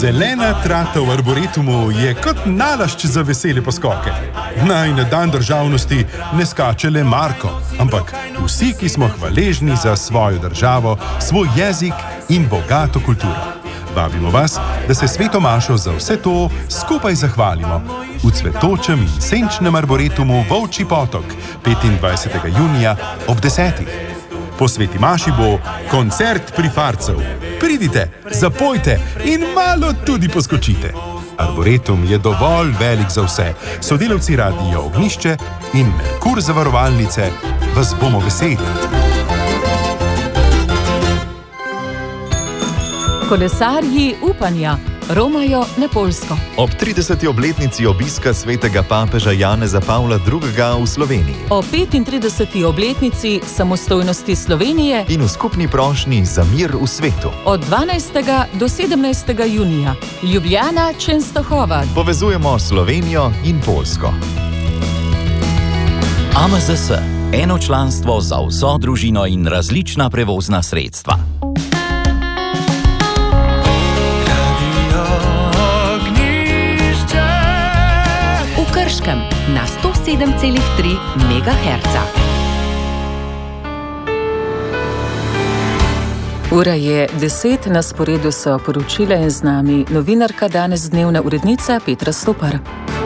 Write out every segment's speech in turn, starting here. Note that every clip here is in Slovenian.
Zelena trata v arboretumu je kot nalašč za vesele poskoke. Naj na dan državnosti ne skače le Marko, ampak vsi, ki smo hvaležni za svojo državo, svoj jezik in bogato kulturo. Vabimo vas, da se Sveto mašo za vse to skupaj zahvalimo v cvetočem in senčnem arboretumu Volčji potok 25. junija ob 10. Po Sveti maši bo koncert prifarcev. Pridite, zapojte in malo tudi poskočite. Arboretum je dovolj velik za vse. Sodelavci Radia Ognjišče in Merkur zavarovalnice vas bomo veseli. Kolesarji upanja romajo na Poljsko. Ob 30. obletnici obiska svetega papeža Janeza Pavla II. V Sloveniji. O 35. obletnici samostojnosti Slovenije in v skupni prošnji za mir v svetu. Od 12. do 17. junija. Ljubljana, Čenstohova. Povezujemo Slovenijo in Poljsko. AMZS. Eno članstvo za vso družino in različna prevozna sredstva. Krškem na 107,3 MHz. Ura je 10, na sporedu so poročila in z nami novinarka danes dnevna urednica Petra Stopar.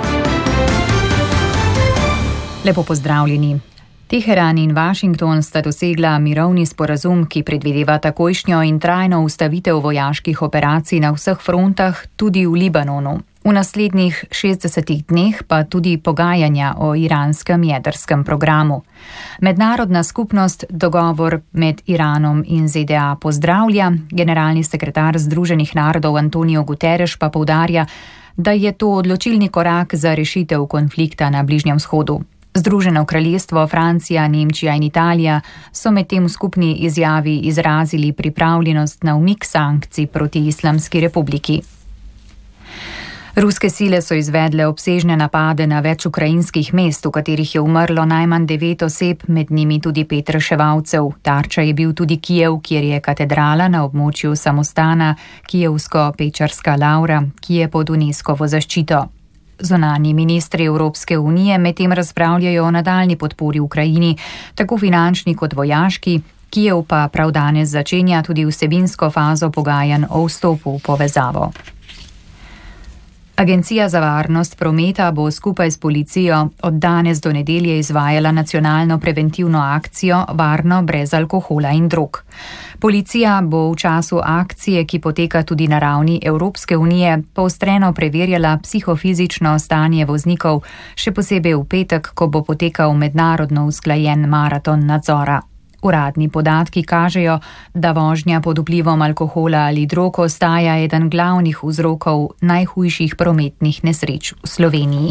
Lepo pozdravljeni. Teheran in Washington sta dosegla mirovni sporazum, ki predvideva takojšnjo in trajno ustavitev vojaških operacij na vseh frontah, tudi v Libanonu. V naslednjih 60 dneh pa tudi pogajanja o iranskem jedrskem programu. Mednarodna skupnost dogovor med Iranom in ZDA pozdravlja, generalni sekretar Združenih narodov Antonio Guterres pa poudarja, da je to odločilni korak za rešitev konflikta na Bližnjem vzhodu. Združeno kraljestvo, Francija, Nemčija in Italija so medtem v skupni izjavi izrazili pripravljenost na umik sankcij proti Islamski republiki. Ruske sile so izvedle obsežne napade na več ukrajinskih mest, v katerih je umrlo najmanj 9 oseb, med njimi tudi 5 reševalcev. Tarča je bil tudi Kijev, kjer je katedrala na območju samostana Kijevsko-Pečarska Lavra, ki je pod UNESCOvo zaščito. Zunanji ministri Evropske unije medtem razpravljajo o nadaljnji podpori Ukrajini, tako finančni kot vojaški. Kijev pa prav danes začenja tudi vsebinsko fazo pogajanj o vstopu v povezavo. Agencija za varnost prometa bo skupaj s policijo od danes do nedelje izvajala nacionalno preventivno akcijo Varno brez alkohola in drog. Policija bo v času akcije, ki poteka tudi na ravni Evropske unije, poostreno preverjala psihofizično stanje voznikov, še posebej v petek, ko bo potekal mednarodno usklajen maraton nadzora. Uradni podatki kažejo, da vožnja pod vplivom alkohola ali drog ostaja eden glavnih vzrokov najhujših prometnih nesreč v Sloveniji.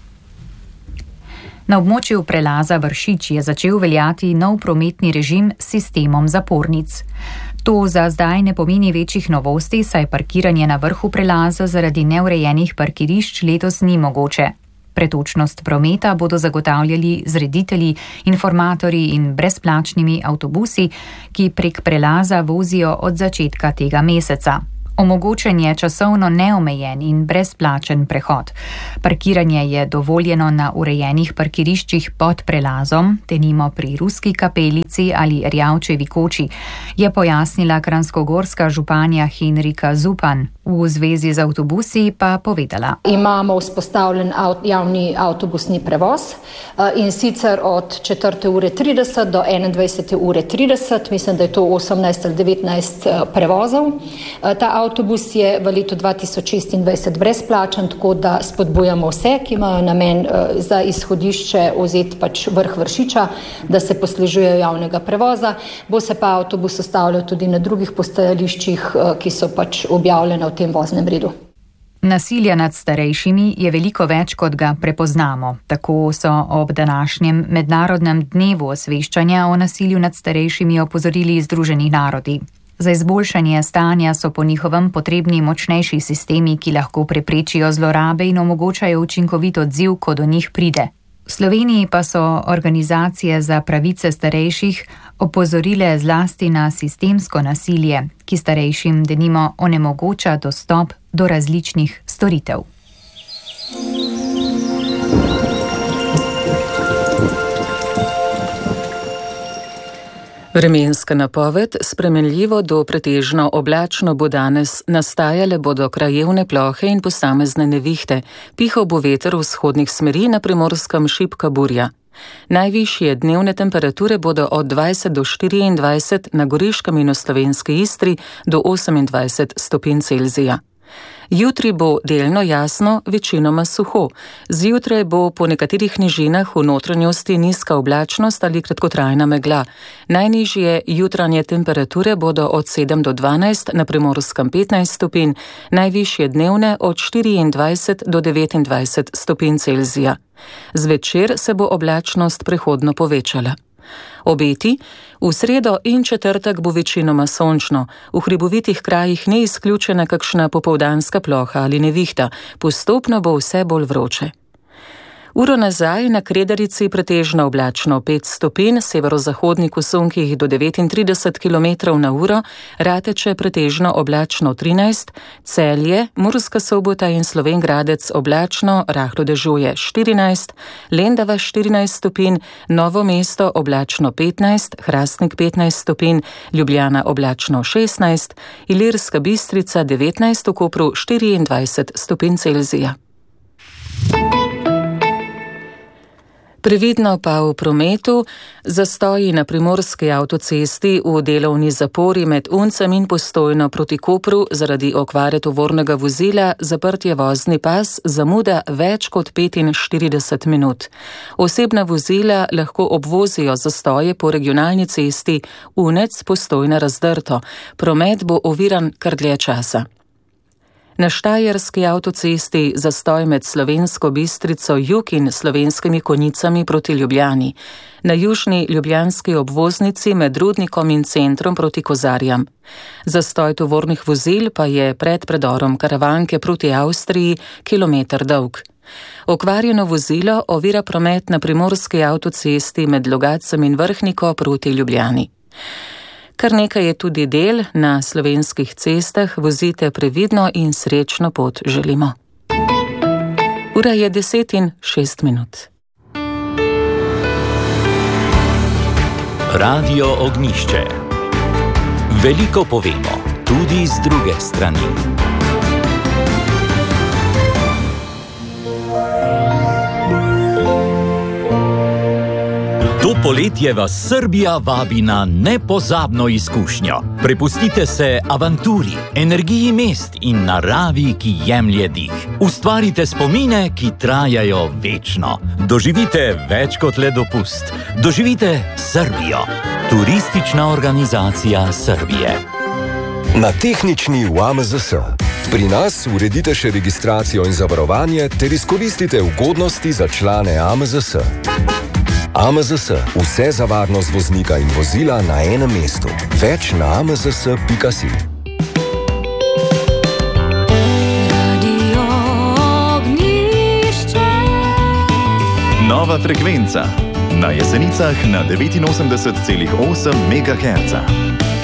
Na območju prelaza Vršič je začel veljati nov prometni režim s sistemom zapornic. To za zdaj ne pomeni večjih novosti, saj parkiranje na vrhu prelaza zaradi neurejenih parkirišč letos ni mogoče. Pretočnost prometa bodo zagotavljali zreditelji, informatorji in brezplačnimi avtobusi, ki prek prelaza vozijo od začetka tega meseca. Omogočen je časovno neomejen in brezplačen prehod. Parkiranje je dovoljeno na urejenih parkiriščih pod prelazom, denimo pri Ruski kapelici ali Rjavčevi koči, je pojasnila kranjskogorska županja Henrika Zupan. V zvezi z avtobusi pa povedala. Imamo vzpostavljen javni avtobusni prevoz in sicer od 4:30 do 21:30, mislim, da je to 18 ali 19 prevozov. Ta avtobus je v letu 2026 brezplačen, tako da spodbujamo vse, ki imajo namen za izhodišče vzeti vrh Vršiča, da se poslužujejo javnega prevoza. Bo se pa avtobus ustavljal tudi na drugih postajališčih, ki so objavljene v tem voznem redu. Nasilja nad starejšimi je veliko več, kot ga prepoznamo. Tako so ob današnjem mednarodnem dnevu osveščanja o nasilju nad starejšimi opozorili Združeni narodi. Za izboljšanje stanja so po njihovem potrebni močnejši sistemi, ki lahko preprečijo zlorabe in omogočajo učinkovit odziv, ko do njih pride. V Sloveniji pa so organizacije za pravice starejših opozorile zlasti na sistemsko nasilje, ki starejšim denimo onemogoča dostop do različnih storitev. Vremenska napoved: spremenljivo do pretežno oblačno bo danes, nastajale bodo krajevne plohe in posamezne nevihte, pihal bo veter vzhodnih smeri, na Primorskem šibka burja. Najvišje dnevne temperature bodo od 20 do 24, na Goriškem in v Slovenski Istri do 28 stopinj Celzija. Jutri bo delno jasno, večinoma suho. Zjutraj bo po nekaterih nižinah v notranjosti nizka oblačnost ali kratkotrajna megla. Najnižje jutranje temperature bodo od 7 do 12, na Primorskem 15 stopinj, najvišje dnevne od 24 do 29 stopinj Celzija. Zvečer se bo oblačnost prehodno povečala. Obeti: v sredo in četrtek bo večinoma sončno, v hribovitih krajih ni izključena kakšna popoldanska ploha ali nevihta, postopno bo vse bolj vroče. Uro nazaj na Kredarici pretežno oblačno 5 stopinj, severozahodnik v sunkih do 39 km/h, Rateče pretežno oblačno 13, Celje, Murska Sobota in Slovenj Gradec oblačno, rahlo dežuje 14, Lendava 14 stopinj, Novo mesto oblačno 15, Hrastnik 15 stopinj, Ljubljana oblačno 16, Ilirska Bistrica 19, v Kopru 24 stopinj Celzija. Previdno pa v prometu: zastoji na Primorski avtocesti v delovni zapori med Uncem in Postojno proti Kopru zaradi okvare tovornega vozila, zaprtje vozni pas, zamuda več kot 45 minut. Osebna vozila lahko obvozijo zastoje po regionalni cesti Unec-Postojna Razdrto. Promet bo oviran kar dlje časa. Na Štajerski avtocesti zastoj med Slovensko Bistrico jug in Slovenskimi Konjicami proti Ljubljani. Na južni ljubljanski obvoznici med Rudnikom in centrom proti Kozarjam. Zastoj tovornih vozil pa je pred predorom Karavanke proti Avstriji kilometer dolg. Okvarjeno vozilo ovira promet na Primorski avtocesti med Logatcem in Vrhniko proti Ljubljani. Kar nekaj je tudi del na slovenskih cestah, vozite previdno in srečno pot želimo. Ura je 10:06. Radio Ognjišče. Veliko povemo, tudi z druge strani. To poletje vas Srbija vabi na nepozabno izkušnjo. Prepustite se avanturi, energiji mest in naravi, ki jemlje dih. Ustvarite spomine, ki trajajo večno. Doživite več kot le dopust. Doživite Srbijo. Turistična organizacija Srbije. Na tehnični v AMZS. Pri nas uredite še registracijo in zavarovanje ter izkoristite ugodnosti za člane AMZS. AMZS. Vse za varnost voznika in vozila na enem mestu. Več na amzs.si. Nova frekvenca. Na Jesenicah na 89,8 MHz.